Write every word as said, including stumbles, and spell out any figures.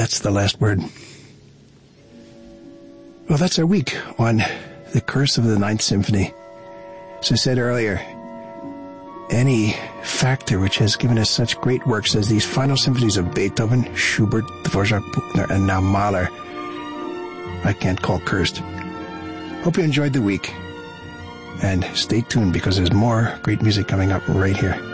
that's the last word. Well, that's our week on The Curse of the Ninth Symphony. As I said earlier, any factor which has given us such great works as these final symphonies of Beethoven, Schubert, Dvorak, Bruckner, and now Mahler, I can't call cursed. Hope you enjoyed the week. And stay tuned because there's more great music coming up right here.